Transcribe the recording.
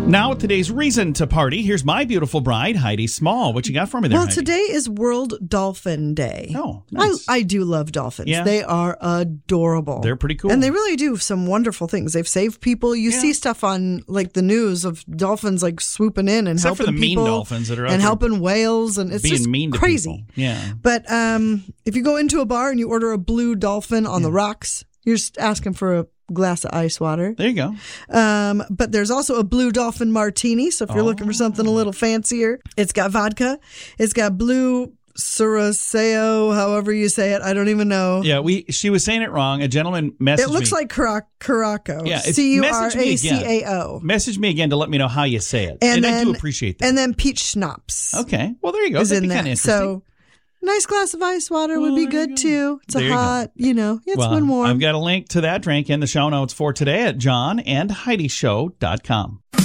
Now, today's reason to party. Here's my beautiful bride, Heidi Small. What you got for me there, Well, Heidi? today is World Dolphin Day. Oh, nice. I do love dolphins. Yeah. They are adorable. They're pretty cool. And they really do some wonderful things. They've saved people. You see stuff on like the news of dolphins like swooping in and Except helping for the people. mean dolphins that are out and there helping whales. And it's being just mean to crazy. people. Yeah. But if you go into a bar and you order a blue dolphin on the rocks, you're just asking for a glass of ice water. There you go. But there's also a blue dolphin martini. So if you're looking for something a little fancier, it's got vodka. It's got blue Curacao, however you say it. I don't even know. Yeah, she was saying it wrong. A gentleman messaged me. It looks like Curaçao. Yeah, it's- Curacao. Message me again to let me know how you say it. And I do appreciate that. And then peach schnapps. Okay. Well, there you go. Is That'd in be kind of that. interesting. So nice glass of ice water would be good too. It's There you a go. hot, it's well, been warm. I've got a link to that drink in the show notes for today at johnandheidishow.com.